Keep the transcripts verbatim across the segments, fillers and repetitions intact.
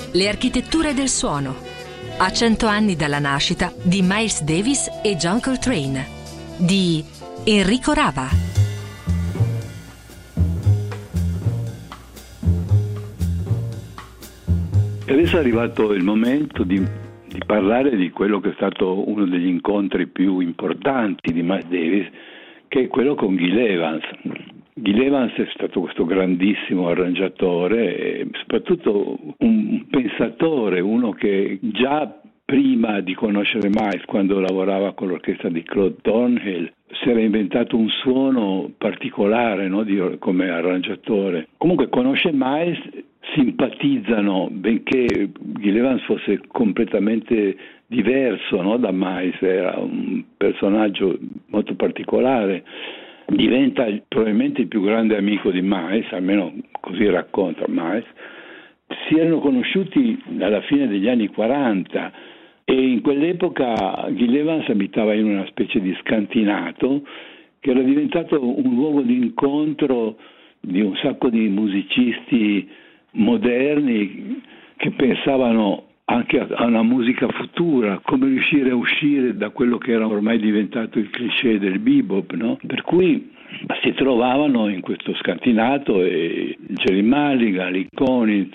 Le architetture del suono. A cento anni dalla nascita di Miles Davis e John Coltrane. Di Enrico Rava. Adesso è arrivato il momento di, di parlare di quello che è stato uno degli incontri più importanti di Miles Davis, che è quello con Gil Evans. Gil Evans è stato questo grandissimo arrangiatore e soprattutto un pensatore, uno che già prima di conoscere Miles, quando lavorava con l'orchestra di Claude Thornhill, si era inventato un suono particolare, no, di, come arrangiatore. Comunque conosce Miles, simpatizzano, benché Gil Evans fosse completamente diverso, no, da Miles, era un personaggio molto particolare. Diventa probabilmente il più grande amico di Miles, almeno così racconta Miles. Si erano conosciuti alla fine degli anni quaranta e in quell'epoca Gil Evans abitava in una specie di scantinato che era diventato un luogo di incontro di un sacco di musicisti moderni che pensavano anche a una musica futura, come riuscire a uscire da quello che era ormai diventato il cliché del bebop, no? Per cui si trovavano in questo scantinato e Gerry Mulligan, Lee Konitz,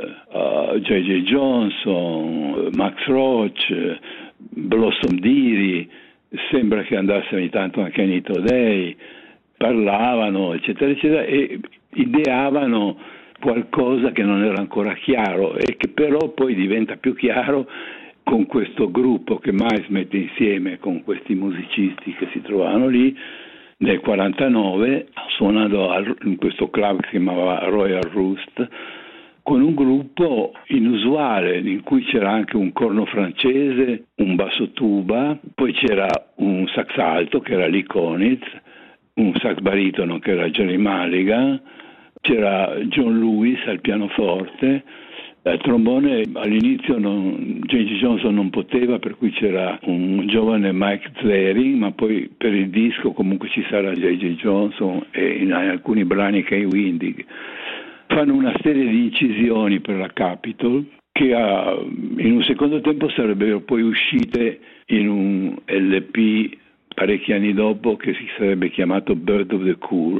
uh, J J Johnson, Max Roach, Blossom Dearie, sembra che andasse ogni tanto anche Anita O'Day, parlavano, eccetera, eccetera, e ideavano qualcosa che non era ancora chiaro e che però poi diventa più chiaro con questo gruppo che Miles mette insieme con questi musicisti che si trovavano lì nel quarantanove, suonando in questo club che si chiamava Royal Roost, con un gruppo inusuale in cui c'era anche un corno francese, un basso tuba, poi c'era un sax alto che era Lee Konitz, un sax baritono che era Gerry Mulligan, c'era John Lewis al pianoforte, al trombone all'inizio non, J J Johnson non poteva, per cui c'era un giovane Mike Zering, ma poi per il disco comunque ci sarà J J Johnson e in alcuni brani Kay Windig. Fanno una serie di incisioni per la Capitol che ha, in un secondo tempo sarebbero poi uscite in un L P parecchi anni dopo che si sarebbe chiamato Bird of the Cool,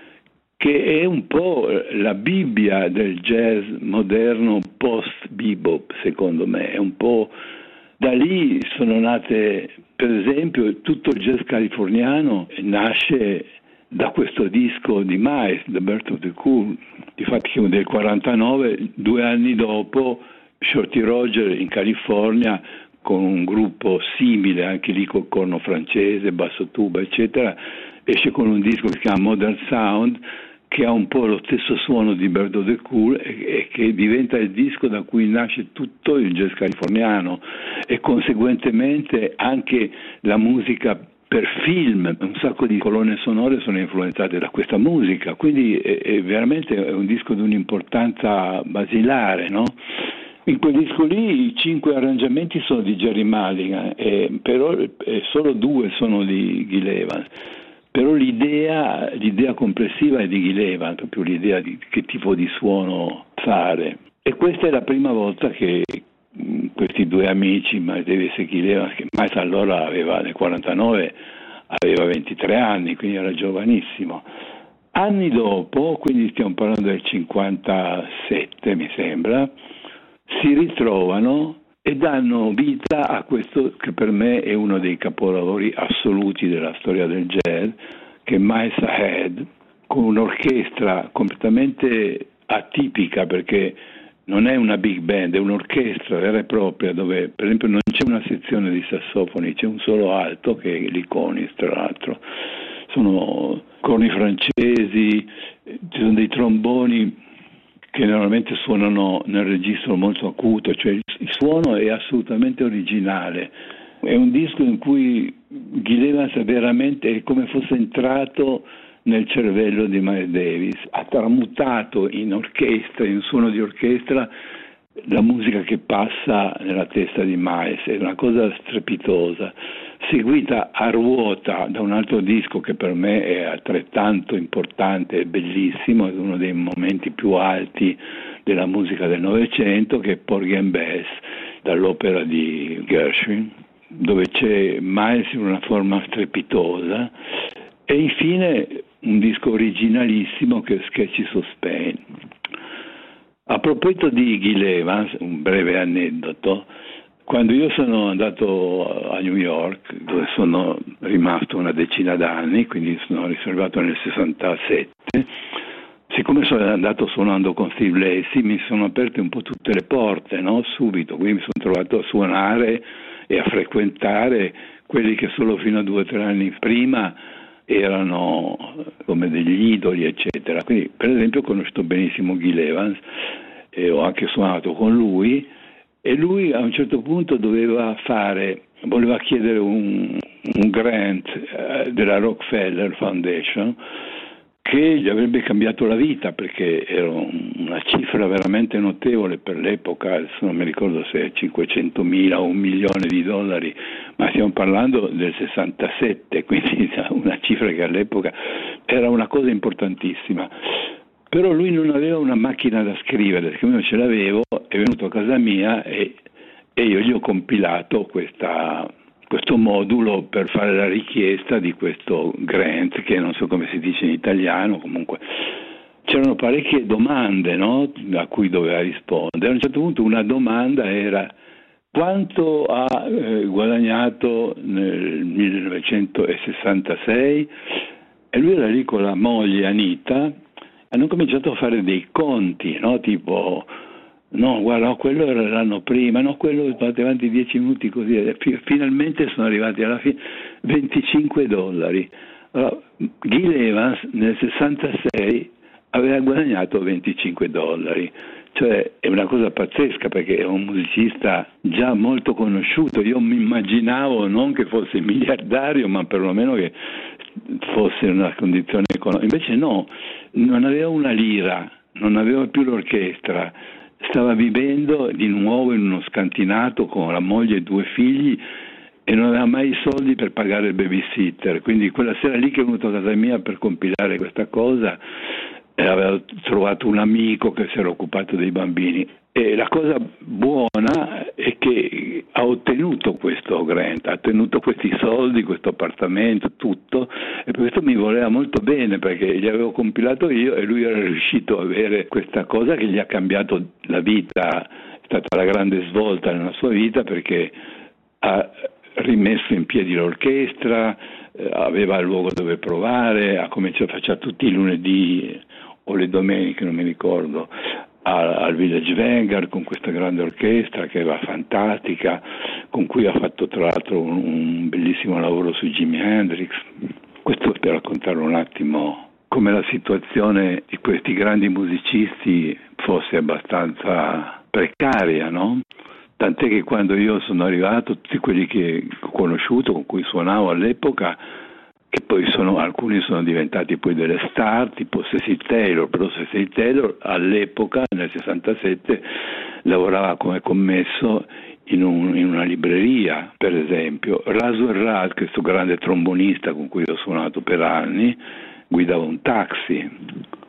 che è un po' la Bibbia del jazz moderno post-bebop, secondo me. È un po' da lì sono nate, per esempio, tutto il jazz californiano nasce da questo disco di Miles, The Birth of the Cool. Difatti del quarantanove, due anni dopo, Shorty Roger in California, con un gruppo simile, anche lì col corno francese, basso tuba, eccetera, esce con un disco che si chiama Modern Sound, che ha un po' lo stesso suono di Bird of the Cool e, e che diventa il disco da cui nasce tutto il jazz californiano e conseguentemente anche la musica per film. Un sacco di colonne sonore sono influenzate da questa musica, quindi è, è veramente è un disco di un'importanza basilare, no? In quel disco lì i cinque arrangiamenti sono di Gerry Mulligan, eh, però eh, solo due sono di Gil Evans. Però l'idea, l'idea complessiva è di Gil Evans, proprio l'idea di che tipo di suono fare. E questa è la prima volta che mh, questi due amici, Miles Davis e Gil Evans, che Miles allora aveva nel quarantanove aveva ventitré anni, quindi era giovanissimo. Anni dopo, quindi stiamo parlando del cinquantasette mi sembra, si ritrovano e danno vita a questo che per me è uno dei capolavori assoluti della storia del jazz, che è Miles Ahead, con un'orchestra completamente atipica, perché non è una big band, è un'orchestra vera e propria, dove per esempio non c'è una sezione di sassofoni, c'è un solo alto che è Lee Konitz, tra l'altro. Sono corni francesi, ci sono dei tromboni che normalmente suonano nel registro molto acuto, cioè il suono è assolutamente originale. È un disco in cui Gil Evans è veramente è come fosse entrato nel cervello di Miles Davis, ha tramutato in orchestra, in suono di orchestra, la musica che passa nella testa di Miles, è una cosa strepitosa, seguita a ruota da un altro disco che per me è altrettanto importante e bellissimo, è uno dei momenti più alti della musica del Novecento, che è Porgy and Bess, dall'opera di Gershwin, dove c'è Miles in una forma strepitosa, e infine un disco originalissimo che è Sketches of Spain. A proposito di Gil Evans, un breve aneddoto: quando io sono andato a New York, dove sono rimasto una decina d'anni, quindi sono riservato nel sessantasette, siccome sono andato suonando con Steve Lacy, mi sono aperte un po' tutte le porte, no? Subito, quindi mi sono trovato a suonare e a frequentare quelli che solo fino a due o tre anni prima erano come degli idoli, eccetera. Quindi, per esempio, ho conosciuto benissimo Gil Evans e ho anche suonato con lui, e lui a un certo punto doveva fare, voleva chiedere un, un grant eh, della Rockefeller Foundation che gli avrebbe cambiato la vita, perché era una cifra veramente notevole per l'epoca. Adesso non mi ricordo se è cinquecentomila o un milione di dollari, ma stiamo parlando del sessantasette, quindi una cifra che all'epoca era una cosa importantissima. Però lui non aveva una macchina da scrivere, perché io non ce l'avevo, è venuto a casa mia e, e io gli ho compilato questa, questo modulo per fare la richiesta di questo grant, che non so come si dice in italiano. Comunque c'erano parecchie domande, no? A cui doveva rispondere. A un certo punto una domanda era: quanto ha eh, guadagnato nel millenovecentosessantasei? E lui era lì con la moglie Anita. Hanno cominciato a fare dei conti, no? Tipo, no, guarda, no, quello era l'anno prima, no, quello fate avanti dieci minuti così, e finalmente sono arrivati alla fine venticinque dollari. Allora, Gil Evans nel sessantasei aveva guadagnato venticinque dollari, cioè è una cosa pazzesca, perché è un musicista già molto conosciuto. Io mi immaginavo non che fosse miliardario, ma perlomeno che fosse in una condizione economica. Invece no, non aveva una lira, non aveva più l'orchestra, stava vivendo di nuovo in uno scantinato con la moglie e due figli, e non aveva mai i soldi per pagare il babysitter. Quindi quella sera lì che è venuto a casa mia per compilare questa cosa, eh, aveva trovato un amico che si era occupato dei bambini. E la cosa buona è che ha ottenuto questo grant, ha ottenuto questi soldi, questo appartamento, tutto, e per questo mi voleva molto bene, perché gli avevo compilato io e lui era riuscito ad avere questa cosa che gli ha cambiato la vita. È stata la grande svolta nella sua vita, perché ha rimesso in piedi l'orchestra, eh, aveva il luogo dove provare, ha cominciato a fare tutti i lunedì o le domeniche, non mi ricordo, al Village Vanguard con questa grande orchestra che era fantastica, con cui ha fatto tra l'altro un, un bellissimo lavoro su Jimi Hendrix. Questo per raccontare un attimo come la situazione di questi grandi musicisti fosse abbastanza precaria, no? Tant'è che quando io sono arrivato, tutti quelli che ho conosciuto, con cui suonavo all'epoca, che poi sono, alcuni sono diventati poi delle star, tipo Cecil Taylor. Però Cecil Taylor all'epoca, nel sessantasette, lavorava come commesso in, un, in una libreria, per esempio. Razor Rad, questo grande trombonista con cui ho suonato per anni, guidava un taxi.